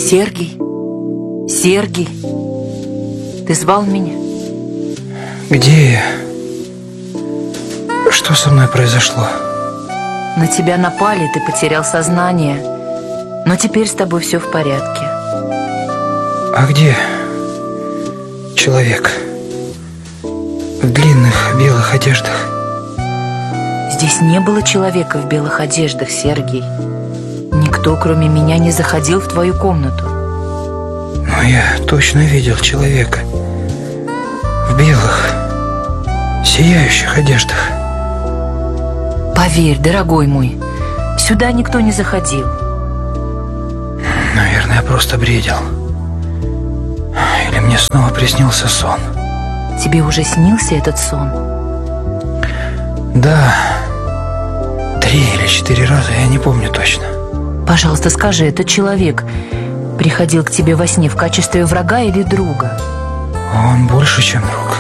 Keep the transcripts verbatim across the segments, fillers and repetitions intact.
Сергей? Сергей? Ты звал меня? Где я? Что со мной произошло? На тебя напали, ты потерял сознание. Но теперь с тобой все в порядке. А где человек в длинных белых одеждах? Здесь не было человека в белых одеждах, Сергей. Никто, кроме меня, не заходил в твою комнату. Но я точно видел человека в белых, сияющих одеждах. Поверь, дорогой мой, сюда никто не заходил. Наверное, я просто бредил. Или мне снова приснился сон. Тебе уже снился этот сон? Да. Три или четыре раза, я не помню точно. Пожалуйста, скажи, этот человек приходил к тебе во сне в качестве врага или друга? Он больше, чем друг.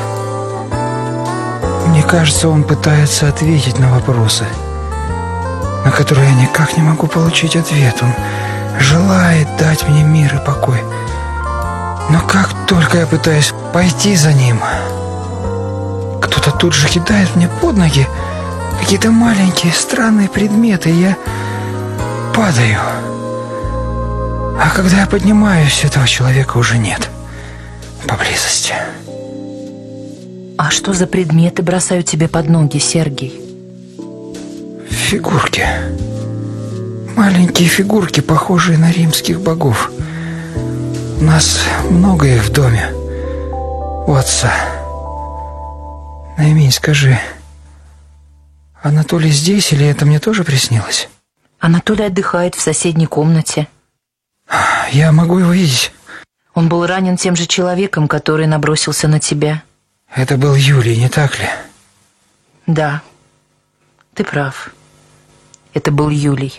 Мне кажется, он пытается ответить на вопросы, на которые я никак не могу получить ответ. Он желает дать мне мир и покой. Но как только я пытаюсь пойти за ним, кто-то тут же кидает мне под ноги какие-то маленькие странные предметы, и я падаю. А когда я поднимаюсь, этого человека уже нет поблизости. А что за предметы бросают тебе под ноги, Сергей? Фигурки. Маленькие фигурки, похожие на римских богов. У нас много их в доме. У отца. Наимень, скажи, Анатолий здесь или это мне тоже приснилось? Анатолий отдыхает в соседней комнате. Я могу его видеть? Он был ранен тем же человеком, который набросился на тебя. Это был Юлий, не так ли? Да, ты прав. Это был Юлий.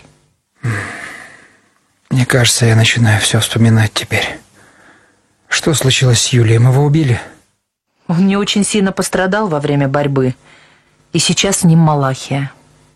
Мне кажется, я начинаю все вспоминать теперь. Что случилось с Юлием? Его убили? Он не очень сильно пострадал во время борьбы. И сейчас с ним Малахия.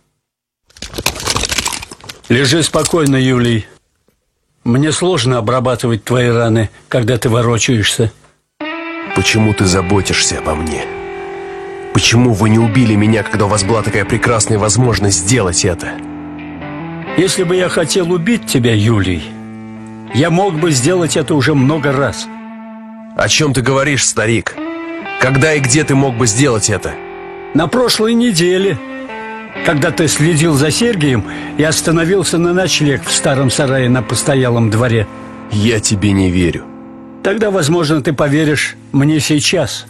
Лежи спокойно, Юлий. Мне сложно обрабатывать твои раны, когда ты ворочаешься. Почему ты заботишься обо мне? Почему вы не убили меня, когда у вас была такая прекрасная возможность сделать это? Если бы я хотел убить тебя, Юлий, я мог бы сделать это уже много раз. О чем ты говоришь, старик? Когда и где ты мог бы сделать это? На прошлой неделе, когда ты следил за Сергием и остановился на ночлег в старом сарае на постоялом дворе. Я тебе не верю. Тогда, возможно, ты поверишь мне сейчас.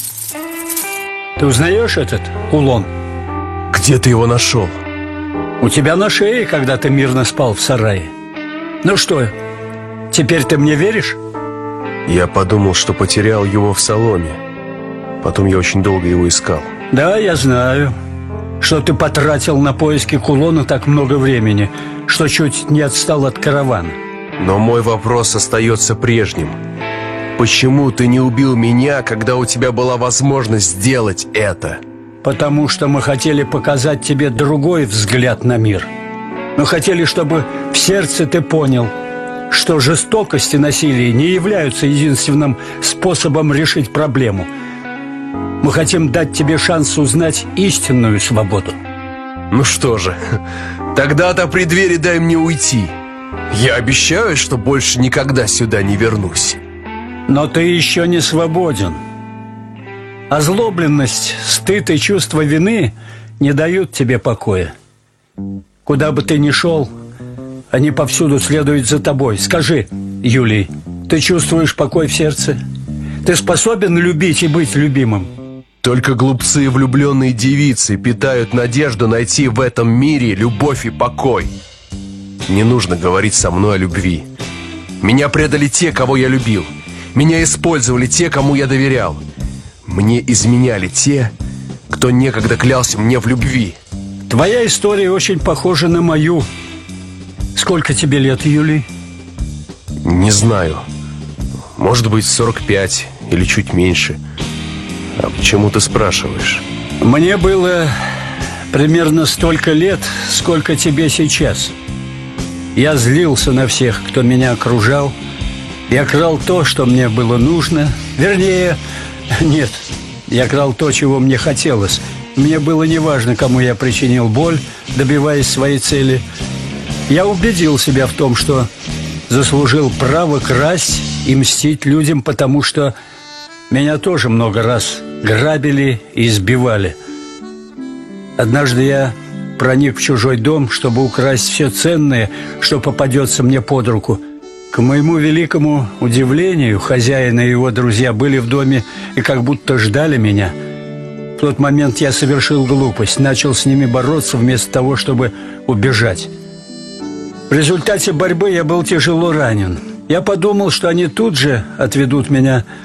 Ты узнаешь этот кулон? Где ты его нашел? У тебя на шее, когда ты мирно спал в сарае. Ну что, теперь ты мне веришь? Я подумал, что потерял его в соломе. Потом я очень долго его искал. Да, я знаю, что ты потратил на поиски кулона так много времени, что чуть не отстал от каравана. Но мой вопрос остается прежним. Почему ты не убил меня, когда у тебя была возможность сделать это? Потому что мы хотели показать тебе другой взгляд на мир. Мы хотели, чтобы в сердце ты понял, что жестокость и насилие не являются единственным способом решить проблему. Мы хотим дать тебе шанс узнать истинную свободу. Ну что же, тогда отопри дверь и дай мне уйти. Я обещаю, что больше никогда сюда не вернусь. Но ты еще не свободен. Озлобленность, стыд и чувство вины не дают тебе покоя. Куда бы ты ни шел, они повсюду следуют за тобой. Скажи, Юлий, ты чувствуешь покой в сердце? Ты способен любить и быть любимым? Только глупцы и влюбленные девицы питают надежду найти в этом мире любовь и покой. Не нужно говорить со мной о любви. Меня предали те, кого я любил. Меня использовали те, кому я доверял. Мне изменяли те, кто некогда клялся мне в любви. Твоя история очень похожа на мою. Сколько тебе лет, Юлий? Не знаю. Может быть, сорок пять или чуть меньше. А почему ты спрашиваешь? Мне было примерно столько лет, сколько тебе сейчас. Я злился на всех, кто меня окружал, Я крал то, что мне было нужно. Вернее, нет, я крал то, чего мне хотелось. Мне было неважно, кому я причинил боль, добиваясь своей цели. Я убедил себя в том, что заслужил право красть и мстить людям, потому что меня тоже много раз грабили и избивали. Однажды я проник в чужой дом, чтобы украсть все ценное, что попадется мне под руку. К моему великому удивлению, хозяин и его друзья были в доме и как будто ждали меня. В тот момент я совершил глупость, начал с ними бороться вместо того, чтобы убежать. В результате борьбы я был тяжело ранен. Я подумал, что они тут же отведут меня